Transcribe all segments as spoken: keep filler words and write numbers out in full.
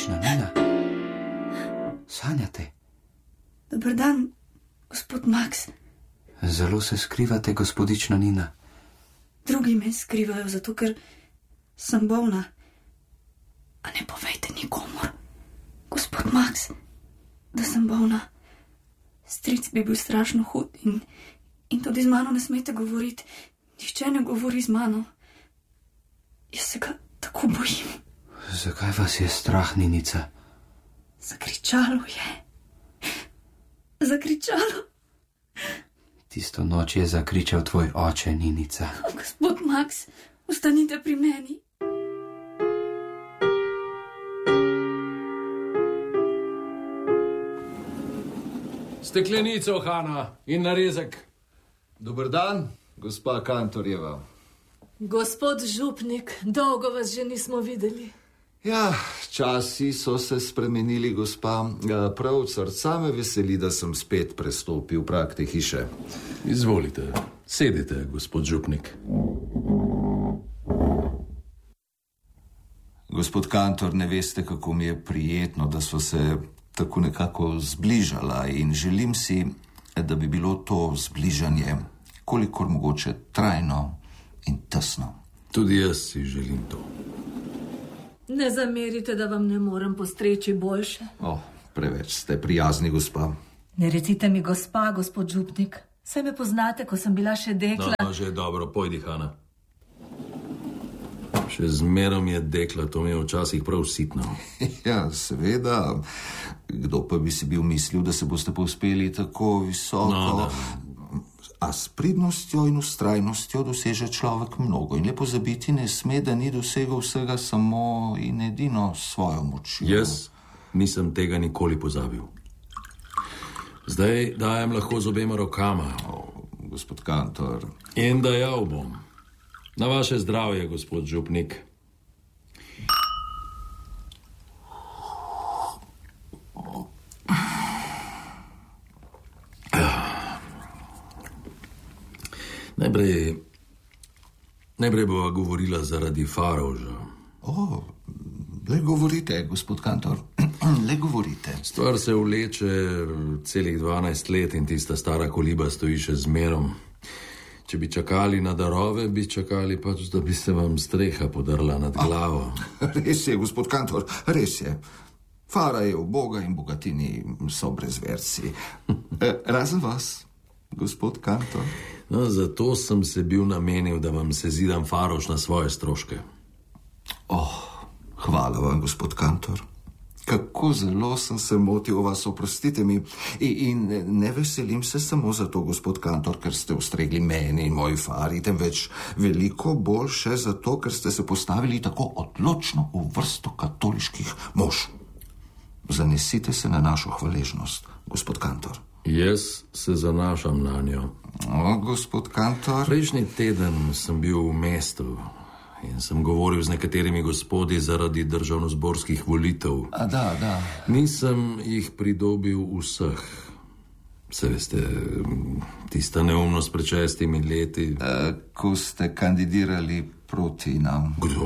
gospodična Nina. Sanjate? Dober dan, gospod Max. Zelo se skrivate, gospodična Nina. Drugi me skrivajo, zato ker sem bolna. A ne povejte nikomur, gospod Max, da sem bolna. Stric bi bil strašno hud in, in tudi z mano ne smete govoriti. Nihče ne govori z mano. Jaz se ga tako bojim. Zakaj vas je strah, Ninica? Zakričalo je. Zakričalo. Tisto noč je zakričal tvoj oče, Ninica. Gospod Max, ostanite pri meni. Steklenico, Hana, in narezek. Dober dan, gospa Kantorjeva. Gospod župnik, dolgo vas že nismo videli. Ja, časi so se spremenili, gospa. Prav od srca me veseli, da sem spet prestopil prag te hiše. Izvolite, sedite, gospod župnik. Gospod Kantor, ne veste, kako mi je prijetno, da so se tako nekako zbližala in želim si, da bi bilo to zbližanje kolikor mogoče trajno in tesno. Tudi jaz si želim to. Ne zamerite, da vam ne morem postreči boljše. Oh, preveč ste prijazni, gospa. Ne recite mi gospa, gospod župnik. Saj me poznate, ko sem bila še dekla. No, že dobro, pojdi, Hana. Še zmerom je dekla, to mi je včasih prav sitno. Ja, seveda. Kdo pa bi si bil mislil, da se boste povzpeli tako visoko? No, A s pridnostjo in ustrajnostjo doseže človek mnogo. In lepo zabiti ne sme, da ni dosegel vsega samo in edino svojo močjo. Jaz nisem tega nikoli pozabil. Zdaj dajem lahko z obema rokama. O, gospod Kantor. In dajal bom. Na vaše zdravje, gospod župnik. Najprej, najprej bova govorila zaradi Farovža. O, le govorite, gospod Kantor, le govorite. Stvar se vleče celih dvanajst let in tista stara koliba stoji še zmerom. Če bi čakali na darove, bi čakali pač, da bi se vam streha podrla nad glavo. A, res je, gospod Kantor, res je. Fara je uboga in bogatini so brezverci. E, razen vas, gospod Kantor. No, zato sem se bil namenil, da vam se zidam Farovž na svoje stroške. Oh, hvala vam, gospod Kantor. Kako zelo sem se motil o vas, oprostite mi. In ne veselim se samo zato, gospod Kantor, ker ste ustregli meni in moji Fari, temveč veliko bolj še zato, ker ste se postavili tako odločno v vrsto katoliških mož. Zanesite se na našo hvaležnost, gospod Kantor. Jaz se zanašam na njo. O, gospod Kantor. Prejšnji teden sem bil v mestu in sem govoril z nekaterimi gospodi zaradi državnozborskih volitev. A da, da. Nisem jih pridobil vseh. Se veste, tista neumnost pred šestimi leti. E, ko ste kandidirali proti nam. Kdo?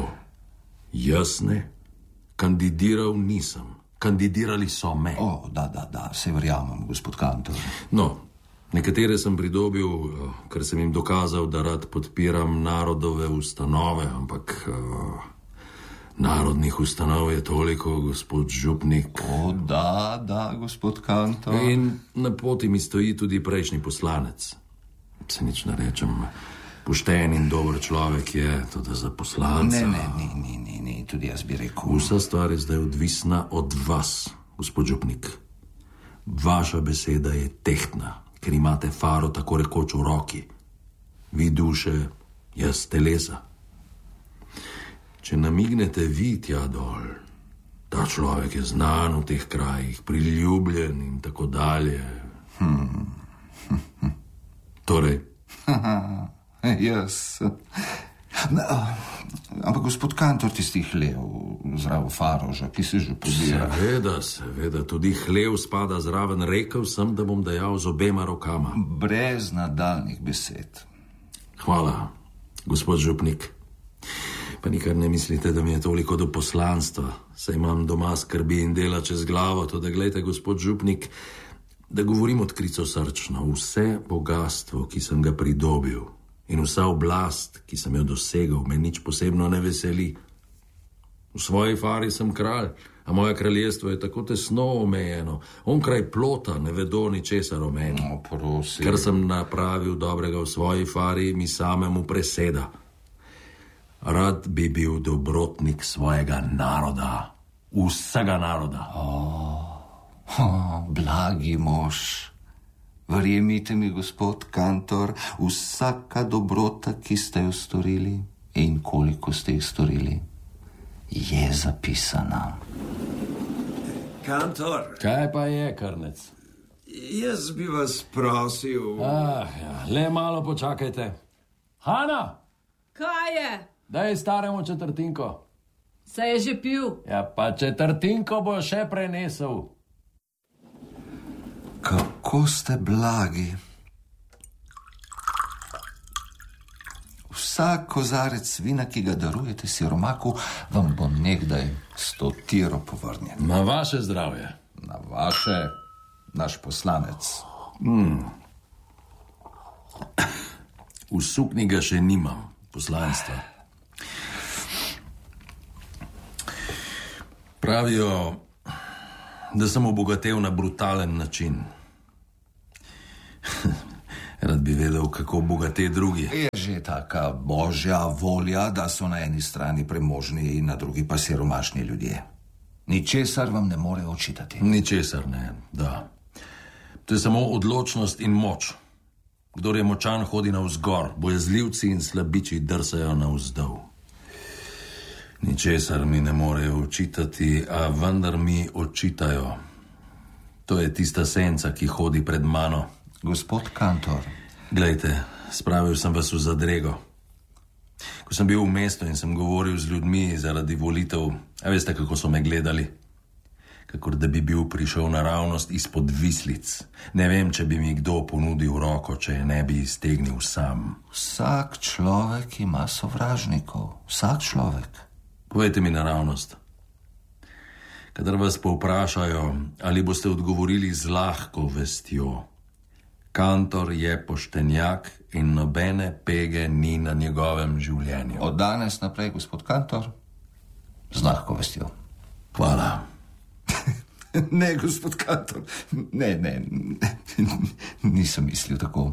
Jaz ne. Kandidiral nisem. Kandidirali so me. O, da, da, da, se verjamem, gospod Kantor. No, nekatere sem pridobil, ker sem jim dokazal, da rad podpiram narodove ustanove, ampak uh, narodnih ustanov je toliko, gospod župnik. O, da, da, gospod Kantor. In na poti mi stoji tudi prejšnji poslanec. Se nič ne rečem. Pošten in dober človek je, tudi za poslanca. Ne, ne, ni, ni, ni, ni, tudi jaz bi rekel. Vsa stvar je zdaj odvisna od vas, gospod župnik. Vaša beseda je tehtna, ker imate Faro tako rekoč v roki. Vi duše, jaz telesa. Če namignete vi tja dol, ta človek je znan v teh krajih, priljubljen in tako dalje. Hmm. Torej? Jaz. No, ampak gospod Kantor, tisti hlev zraven Farovža, ki se že pobira. Seveda, seveda, tudi hlev spada zraven. Rekel sem, da bom dajal z obema rokama. Brez nadaljnih besed. Hvala, gospod župnik. Pa nikar ne mislite, da mi je toliko do poslanstva. Saj imam doma skrbi in dela čez glavo. To da gledajte, gospod župnik, da govorim odkrito srčno. Vse bogatstvo, ki sem ga pridobil, in vsa oblast, ki sem jo dosegel, me nič posebno ne veseli. V svoji fari sem kralj, a moje kraljestvo je tako tesno omejeno. Onkraj plota ne vedo ničesar o meni. No, prosim. Ker sem napravil dobrega v svoji fari, mi samemu preseda. Rad bi bil dobrotnik svojega naroda. Vsega naroda. Oh, oh, blagi mož. Verjemite mi, gospod kantor, vsaka dobrota, ki ste jo storili in koliko ste jih storili, je zapisana. Kantor, Kaj pa je, Krnec? jaz bi vas prosil. Ah, ja, le malo počakajte. Hana, Kaj je? daj staremu četrtinko. Se je že pil? Ja, pa četrtinko bo še prenesel. Kako ste blagi. Vsak kozarec vina, ki ga darujete siromaku, vam bo nekdaj sto tiro povrnjen. Na vaše zdravje. Na vaše, naš poslanec. V sukni ga še nimam, poslanstva. Pravijo, da sem obogatel na brutalen način. Rad bi vedel, kako bogate drugi. Je že taka božja volja, da so na eni strani premožni in na drugi pa siromašni ljudje. Ničesar vam ne more očitati. Ničesar ne, da. To je samo odločnost in moč. Kdor je močan, hodi navzgor, bojazljivci in slabiči drsajo navzdol. Ničesar mi ne morejo očitati, a vendar mi očitajo. To je tista senca, ki hodi pred mano. Gospod kantor. Glejte, spravil sem vas v zadrego. Ko sem bil v mestu in sem govoril z ljudmi zaradi volitev, a veste, kako so me gledali? Kakor da bi bil prišel naravnost izpod vislic. Ne vem, če bi mi kdo ponudil roko, če je ne bi iztegnil sam. Vsak človek ima sovražnikov. Vsak človek. Povejte mi naravnost. Kadar vas povprašajo, ali boste odgovorili z lahko vestjo. Kantor je poštenjak in nobene pege ni na njegovem življenju. Od danes naprej, gospod kantor, z lahko vestjo. Hvala. Ne, gospod kantor, ne, ne, nisem mislil tako.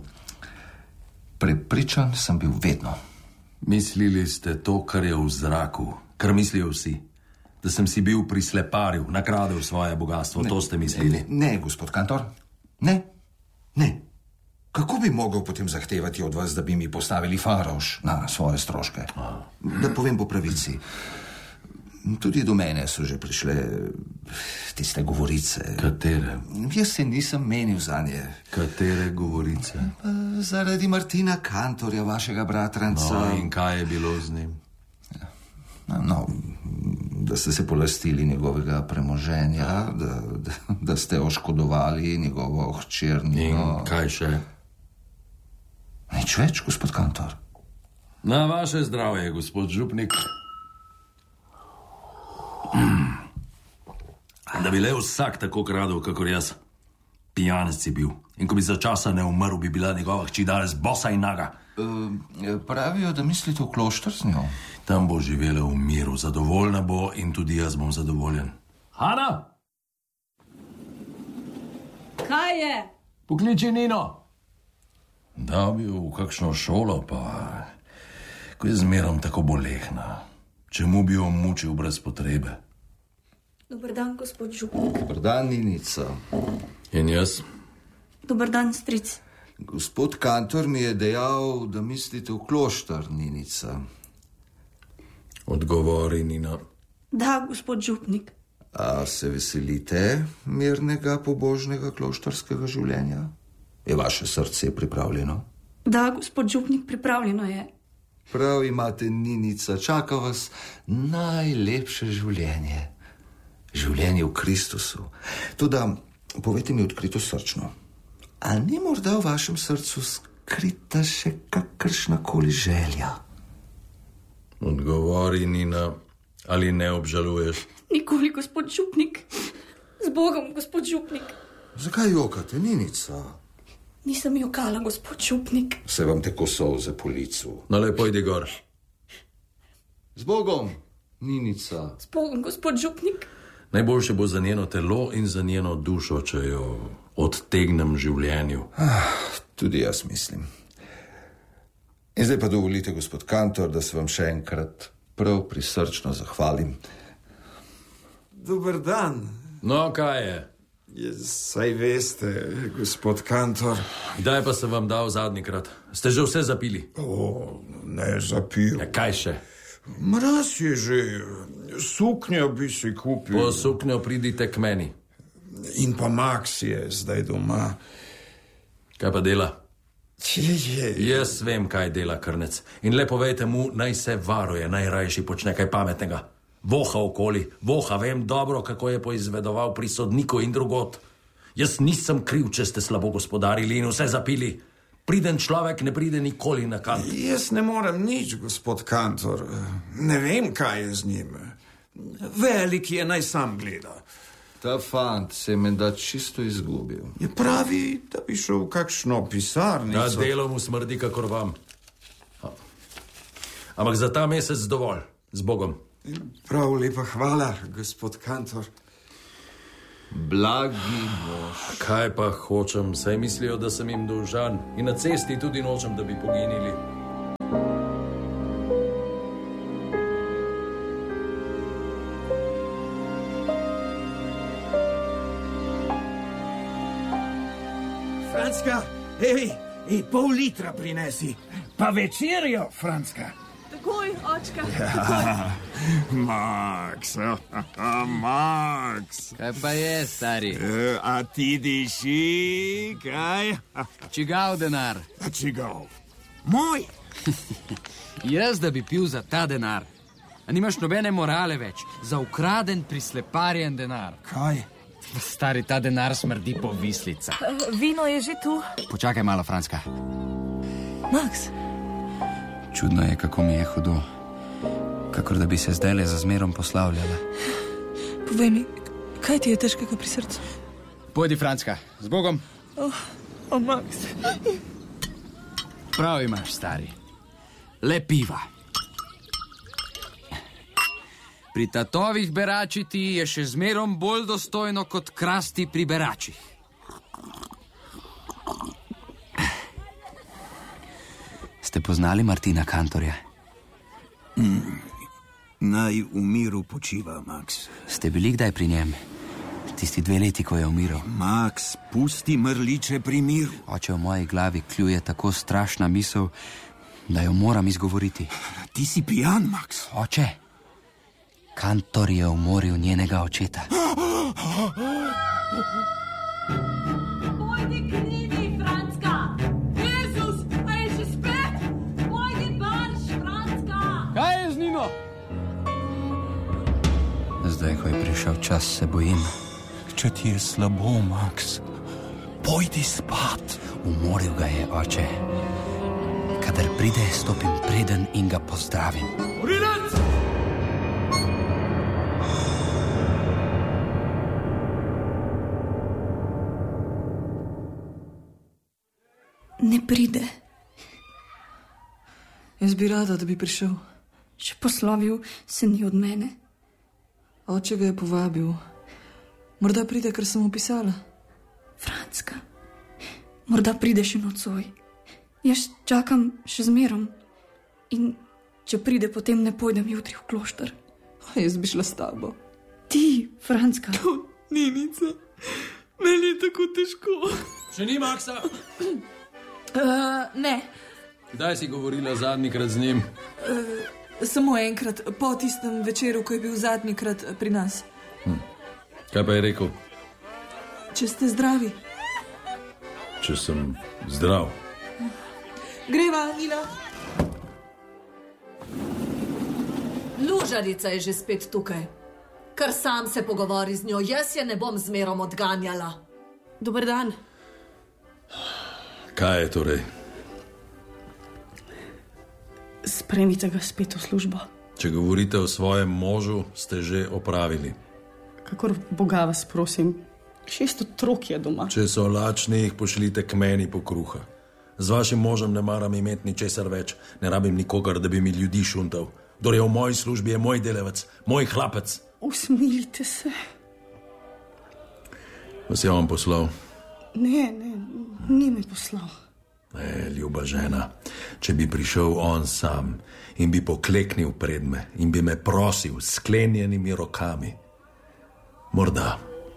Prepričan sem bil vedno. Mislili ste to, kar je v zraku, kar mislijo vsi. Da sem si bil prisleparil, nakradel svoje bogatstvo, ne, to ste mislili. Ne, ne, gospod kantor, ne, ne. Kako bi mogel potem zahtevati od vas, da bi mi postavili faroš na svoje stroške? A. Da povem po pravici. Tudi do mene so že prišle tiste govorice. Katere? Jaz se nisem menil za nje. Katere govorice? Zaradi Martina Kantorja, vašega bratranca. No, in kaj je bilo z njim? No, da ste se polastili njegovega premoženja, da, da, da ste oškodovali njegovo hčernino. In kaj še? Nič več, gospod kantor. Na vaše zdravje, gospod župnik. Da bi le vsak tako kradel, kakor jaz. Pijanec si bil. In ko bi za časa ne umrl, bi bila njegova hči danes bosa in naga. E, pravijo, da mislite v klošter z njo. Tam bo živela v miru, zadovoljna bo in tudi jaz bom zadovoljen. Hana! Kaj je? Pokliči Nino. Dal bi v kakšno šolo, pa ko je zmerom tako bolehna. Čemu bi jo mučil brez potrebe? Dober dan, gospod župnik. Dober dan, Ninica. In jaz? Dober dan, stric. Gospod kantor mi je dejal, da mislite v klošter, Ninica. Odgovori, Nina. Da, gospod župnik. A se veselite mirnega, pobožnega kloštarskega življenja? Je vaše srce pripravljeno? Da, gospod župnik, pripravljeno je. Prav imate, Ninica, čaka vas najlepše življenje. Življenje v Kristusu. Toda, povejte mi odkrito srčno, a ni morda v vašem srcu skrita še kakršnakoli želja? Odgovori, Nina, ali ne obžaluješ? Nikoli, gospod župnik. Z Bogom, gospod župnik. Zakaj jokate, Ninica? Nisem jokala, gospod župnik. Se vam teko solze po licu. No, lepo idi gor. Z Bogom, Ninica. Z Bogom, gospod župnik. Najboljše bo za njeno telo in za njeno dušo, če jo odtegnem življenju. Ah, tudi jaz mislim. In zdaj pa dovolite, gospod kantor, da se vam še enkrat prav prisrčno zahvalim. Dober dan. No, kaj je? Je, saj veste, gospod kantor. Kdaj pa sem vam dal zadnjikrat? Ste že vse zapili? O, ne zapil. Ja, kaj še? Mraz je že, suknjo bi si kupil. Po suknjo pridite k meni. In pa Max je zdaj doma. Kaj pa dela? Je, je. Jaz vem, kaj dela Krnec. In le povejte mu, naj se varuje, naj rajši počne kaj pametnega. Voha okoli, voha, vem dobro, kako je poizvedoval pri sodniku in drugot. Jaz nisem kriv, če ste slabo gospodarili in vse zapili. Priden človek ne pride nikoli na kant. Jaz ne morem nič, gospod kantor. Ne vem, kaj je z njim. Velik je, naj sam gleda. Ta fant se je menda čisto izgubil. Je pravi, da bi šel v kakšno pisarnico. Na delo mu smrdi, kakor vam. Ampak za ta mesec dovolj, z Bogom. Prav lepa hvala, gospod kantor. Blagi Bož. Kaj pa hočem, saj mislijo, da sem jim dolžan. In na cesti tudi nočem, da bi poginili. Franska, ej, ej, pol litra prinesi. Pa večerjo, Franska. Takoj, očka. Ja, Max, Max. Kaj pa je, stari? E, a ti diši, kaj? Čigav denar? A čigav? Moj. Jaz, da bi pil za ta denar. A nimaš nobene morale več. Za ukraden, prisleparjen denar. Kaj? Stari, ta denar smrdi po vislica. Uh, vino je že tu. Počakaj malo, Franska. Max. Čudno je, kako mi je hudo. Kakor da bi se zdajle za zmerom poslavljala. Povej mi, kaj ti je težkega pri srcu? Pojdi, Franska, z Bogom. Oh, oh, Max. Prav imaš, stari. Le piva. Pri tatovih beračiti je še zmerom bolj dostojno kot krasti pri beračih. Ste poznali Martina Kantorja? Mm, naj v miru počiva, Max. Ste bili kdaj pri njem? Tisti dve leti, ko je umiral. Max, pusti mrliče pri miru. Oče, v moji glavi kljuje tako strašna misel, da jo moram izgovoriti. Ti si pijan, Max. Oče, Kantor je umoril njenega očeta. Pojdi k njimi, Franska. Jezus, a je že spet? Pojdi barš, Franska. Kaj je z Nino? Zdaj, ko je prišel čas, se bojim. Če ti je slabo, Max, pojdi spat. Umoril ga je oče. Kadar pride, stopim preden in ga pozdravim. Pridec! Ne pride. Jaz bi rada, da bi prišel. Še poslovil se ni od mene. Oče ga je povabil. Morda pride, ker sem mu pisala. Franska, morda pride še nocoj. Jaz čakam še zmerom. In če pride, potem ne pojdem jutri v klošter. A jaz bi šla s tabo. Ti, Franska. To, Ninica, meni je tako težko. Še ni Maxa? Uh, ne, Kdaj si govorila zadnjikrat z njim? uh, samo enkrat, po tistem večeru, ko je bil zadnjikrat pri nas. Hm. Kaj pa je rekel? Če ste zdravi. Če sem zdrav. Greva, Nina. Lužarica je že spet tukaj. Kar sam se pogovori z njo, jaz je ne bom zmerom odganjala. Dober dan. Kaj je torej? Sp Sprejmite ga spet v službo. Če govorite o svojem možu, ste že opravili. Kakor Boga vas prosim, šest otrok je doma. Če so lačni, jih pošljite k meni po kruha. Z vašim možem ne maram imeti ničesar več, ne rabim nikogar, da bi mi ljudi šuntal. Kdor je v moji službi, je moj delavec, moj hlapec. Usmilite se. Vas je on poslal? Ne, ne, ni me poslal. Ne, ljuba žena, če bi prišel on sam in bi pokleknil pred me in bi me prosil s sklenjenimi rokami. Morda.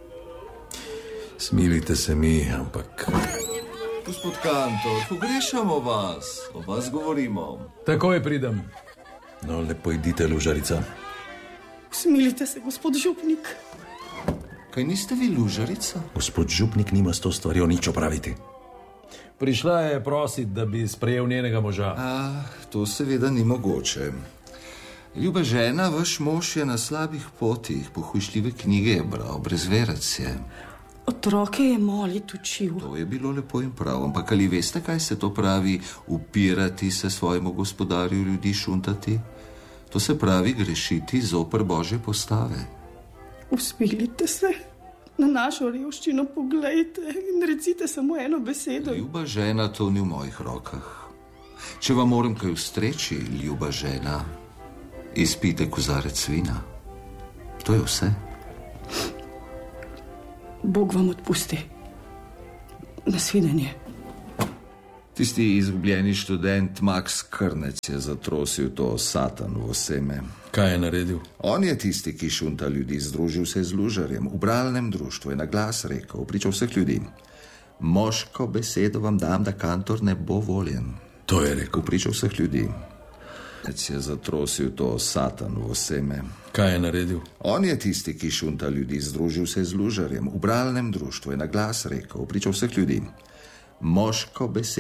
Smilite se mi, ampak... Gospod Kantor, pogrešamo vas, o vas govorimo. Takoj pridem. No, lepo idite, lužarica. Usmilite se, gospod župnik. Kaj niste vi lužarica? Gospod župnik nima s to stvarjo nič opraviti. Prišla je prositi, da bi sprejel njenega moža. Ah, to seveda ni mogoče. Ljuba žena, vaš mož je na slabih potih, pohujšljive knjige je bral, brezverac je. Otroke je molit učil. To je bilo lepo in prav, ampak ali veste, kaj se to pravi upirati se svojemu gospodarju, ljudi šuntati? To se pravi grešiti zoper Božje postave. Usmilite se, na našo revščino poglejte in recite samo eno besedo. Ljuba žena, to ni v mojih rokah. Če vam moram kaj ustreči, ljuba žena, izpite kozarec vina. To je vse. Bog vam odpusti. Nasvidenje. Tisti izgubljeni študent Max Krnec je zatrosil to satanovo seme. Kaj je naredil? On je tisti, ki šunta ljudi, združil se z lužarjem. V bralnem društvu je na glas rekel, pričal vseh ljudi. Moško besedo vam dam, da Kantor ne bo voljen. To je rekel. Pričal vseh ljudi. Je zatrosil to satanovo seme. Kaj je naredil? On je tisti, ki šunta ljudi, združil se z lužarjem. V bralnem društvu je na glas rekel, pričal vseh ljudi. Moško besedo